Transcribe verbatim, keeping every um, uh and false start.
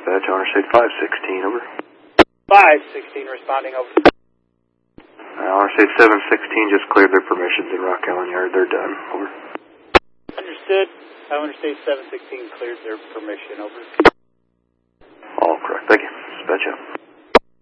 Dispatch, Honor State five sixteen, over. five sixteen responding, over. Uh, Honor State seven sixteen just cleared their permissions in Rock Island Yard. They're done, over. Understood. Honor State seven sixteen cleared their permission, over. All correct. Thank you. Dispatch out.